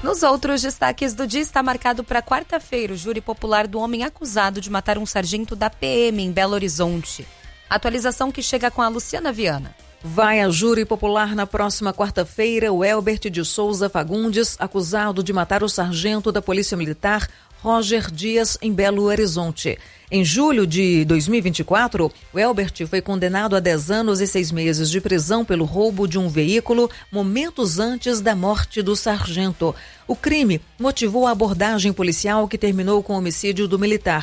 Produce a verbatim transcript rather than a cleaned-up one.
Nos outros destaques do dia, está marcado para quarta-feira o júri popular do homem acusado de matar um sargento da P M em Belo Horizonte. Atualização que chega com a Luciana Viana. Vai a júri popular na próxima quarta-feira o Elbert de Souza Fagundes, acusado de matar o sargento da Polícia Militar Roger Dias em Belo Horizonte. Em julho de dois mil e vinte e quatro, o Elbert foi condenado a dez anos e seis meses de prisão pelo roubo de um veículo momentos antes da morte do sargento. O crime motivou a abordagem policial que terminou com o homicídio do militar.